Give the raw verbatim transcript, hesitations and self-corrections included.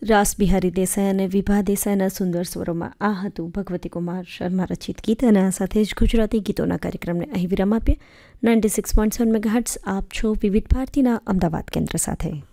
રાસ બિહારી દેસાઈ અને વિભા દેસાઈના સુંદર સ્વરોમાં આ હતું ભગવતી કુમાર શર્મા રચિત ગીત. અને આ સાથે જ ગુજરાતી ગીતોના કાર્યક્રમને અહીં વિરામ આપીએ. Ninety six point seven megahertz આપ છો વિવિધ ભારતીના અમદાવાદ કેન્દ્ર સાથે.